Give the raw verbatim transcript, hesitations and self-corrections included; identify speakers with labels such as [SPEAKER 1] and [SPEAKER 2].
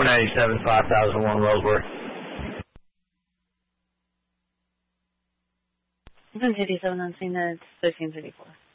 [SPEAKER 1] four ninety-seven, five thousand one Wellsworth.
[SPEAKER 2] one fifty-seven on scene, that's thirteen thirty-four.